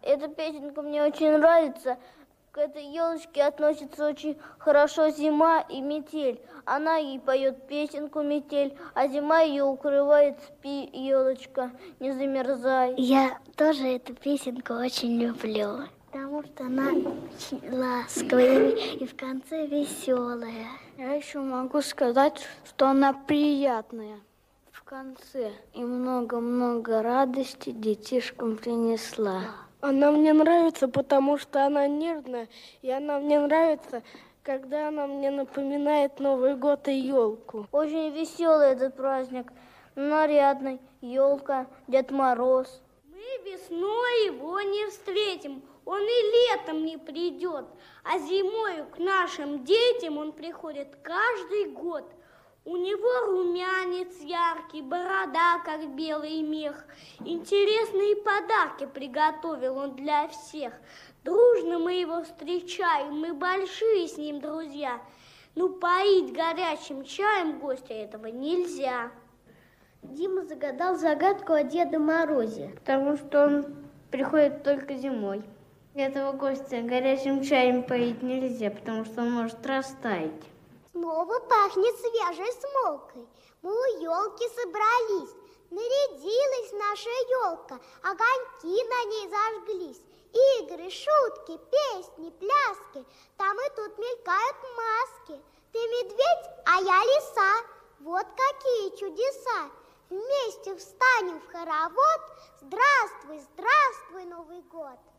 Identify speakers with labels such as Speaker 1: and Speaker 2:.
Speaker 1: Эта песенка мне очень нравится. К этой елочке относится очень хорошо зима и метель. Она ей поет песенку метель, а зима ее укрывает, спи, елочка, не замерзай.
Speaker 2: Я тоже эту песенку очень люблю, потому что она очень ласковая и в конце веселая.
Speaker 3: Я еще могу сказать, что она приятная в конце и много-много радости детишкам принесла.
Speaker 4: Она мне нравится, потому что она нервная, и она мне нравится, когда она мне напоминает Новый год и елку.
Speaker 1: Очень веселый этот праздник, нарядный, елка, Дед Мороз.
Speaker 5: Мы весной его не встретим, он и летом не придет, а зимою к нашим детям он приходит каждый год. У него румянец яркий, борода, как белый мех. Интересные подарки приготовил он для всех. Дружно мы его встречаем, мы большие с ним друзья. Ну, поить горячим чаем гостя этого нельзя.
Speaker 2: Дима загадал загадку о Деде Морозе.
Speaker 1: Потому что он приходит только зимой. Этого гостя горячим чаем поить нельзя, потому что он может растаять.
Speaker 2: Снова пахнет свежей смолкой. Мы у елки собрались. Нарядилась наша елка, огоньки на ней зажглись. Игры, шутки, песни, пляски, там и тут мелькают маски. Ты медведь, а я лиса. Вот какие чудеса. Вместе встанем в хоровод. Здравствуй, здравствуй, Новый год.